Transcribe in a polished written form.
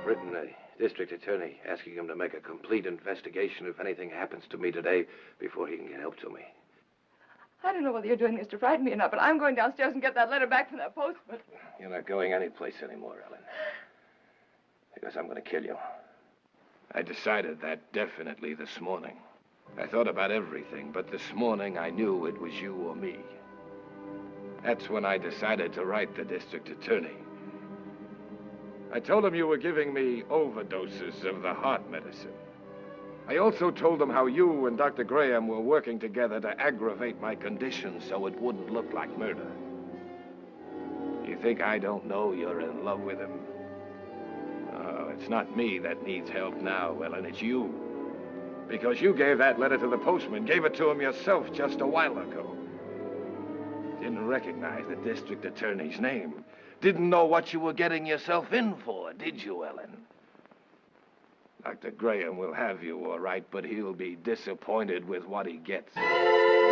written a district attorney asking him to make a complete investigation if anything happens to me today before he can get help to me. I don't know whether you're doing this to frighten me or not, but I'm going downstairs and get that letter back from that postman. You're not going anyplace anymore, Ellen. Because I'm going to kill you. I decided that definitely this morning. I thought about everything, but this morning I knew it was you or me. That's when I decided to write the district attorney. I told him you were giving me overdoses of the heart medicine. I also told him how you and Dr. Graham were working together to aggravate my condition so it wouldn't look like murder. You think I don't know you're in love with him? Oh, it's not me that needs help now, Ellen, it's you. Because you gave that letter to the postman, gave it to him yourself just a while ago. Didn't recognize the district attorney's name. Didn't know what you were getting yourself in for, did you, Ellen? Dr. Graham will have you, all right, but he'll be disappointed with what he gets.